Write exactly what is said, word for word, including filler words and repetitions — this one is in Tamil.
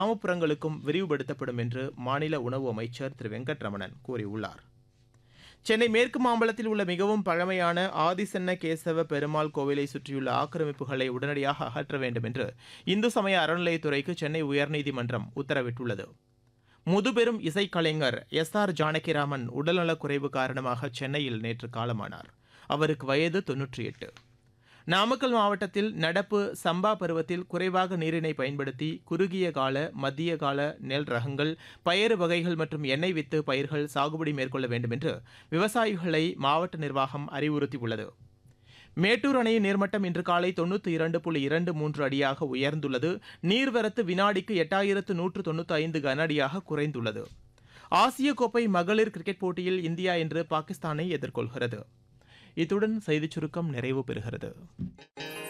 கிராமப்புறங்களுக்கும் விரிவுபடுத்தப்படும் என்று மாநில உணவு அமைச்சர் திரு வெங்கட்ரமணன் கூறியுள்ளார். சென்னை மேற்கு மாம்பலத்தில் உள்ள மிகவும் பழமையான ஆதிசன்ன கேசவ பெருமாள் கோவிலை சுற்றியுள்ள ஆக்கிரமிப்புகளை உடனடியாக அகற்ற வேண்டும் என்று இந்து சமய அறநிலையத்துறைக்கு சென்னை உயர்நீதிமன்றம் உத்தரவிட்டுள்ளது. முதுபெரும் இசைக்கலைஞர் எஸ் ஆர் ஜானகிராமன் உடல்நலக்குறைவு காரணமாக சென்னையில் நேற்று காலமானார். அவருக்கு வயது தொன்னூற்றி எட்டு. நாமக்கல் மாவட்டத்தில் நடப்பு சம்பா பருவத்தில் குறைவாக நீரினை பயன்படுத்தி குறுகிய கால மத்திய கால நெல் ரகங்கள், பயறு வகைகள் மற்றும் எண்ணெய் வித்து பயிர்கள் சாகுபடி மேற்கொள்ள வேண்டும் என்று விவசாயிகளை மாவட்ட நிர்வாகம் அறிவுறுத்தியுள்ளது. மேட்டூர் அணையின் நீர்மட்டம் இன்று காலை தொன்னூற்றி இரண்டு புள்ளி இரண்டு மூன்று அடியாக உயர்ந்துள்ளது. நீர்வரத்து வினாடிக்கு எட்டாயிரத்து நூற்று தொன்னூற்றி ஐந்து கன அடியாக குறைந்துள்ளது. ஆசிய கோப்பை மகளிர் கிரிக்கெட் போட்டியில் இந்தியா இன்று பாகிஸ்தானை எதிர்கொள்கிறது. இத்துடன் செய்திச் சுருக்கம் நிறைவு பெறுகிறது.